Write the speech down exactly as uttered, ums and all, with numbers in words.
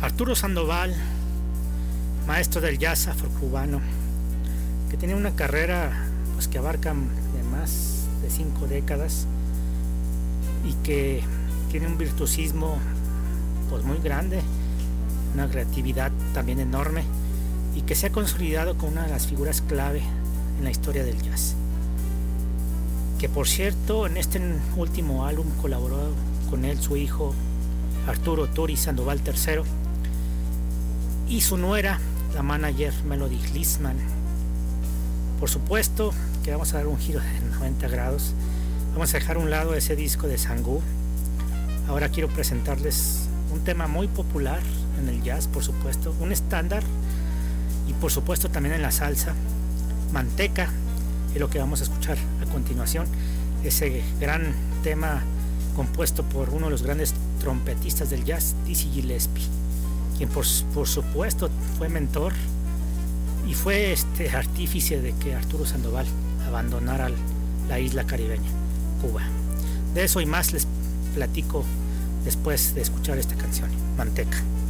Arturo Sandoval, maestro del jazz afrocubano, que tiene una carrera pues que abarca de más de cinco décadas y que tiene un virtuosismo pues muy grande, una creatividad también enorme, y que se ha consolidado como una de las figuras clave en la historia del jazz. Que por cierto, en este último álbum colaboró con él su hijo Arturo Turi Sandoval tercero y su nuera, la manager Melody Glisman. Por supuesto que vamos a dar un giro de noventa grados. Vamos a dejar a un lado ese disco de Sangú. Ahora quiero presentarles un tema muy popular en el jazz, por supuesto, un estándar, y por supuesto también en la salsa, Manteca, es lo que vamos a escuchar a continuación. Ese gran tema compuesto por uno de los grandes trompetistas del jazz, Dizzy Gillespie, quien por, por supuesto fue mentor y fue este artífice de que Arturo Sandoval abandonara la isla caribeña, Cuba. De eso y más les platico después de escuchar esta canción, Manteca.